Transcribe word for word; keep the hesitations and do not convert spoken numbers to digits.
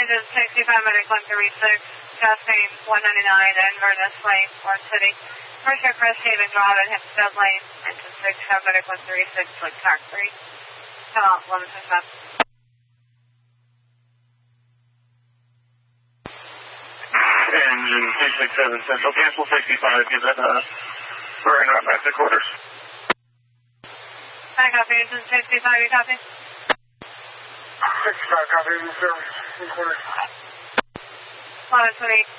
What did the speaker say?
engine sixty-five, medic one thirty-six, Chastain one ninety-nine, Inverness Lane, Port City. Pressure, Crest Haven Drive and Hempstead Lane, engine sixty-five, medic one thirty-six, like car three. Come out, eleven fifty-five. Engine six six seven Central, cancel sixty-five, give that uh, burn right back to quarters. I copy, engine sixty-five, you copy? sixty-five, copy, in service, in quarters. eleven twenty-eight.